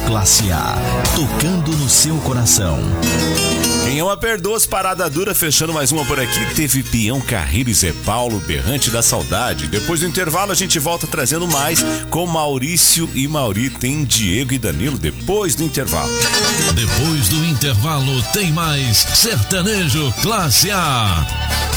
Classe A, tocando no seu coração. Quem ama perdoa, parada dura, fechando mais uma por aqui. Teve Peão Carreiro e Zé Paulo, Berrante da Saudade. Depois do intervalo a gente volta trazendo mais com Maurício e Mauri. Tem Diego e Danilo depois do intervalo. Depois do intervalo tem mais Sertanejo Classe A.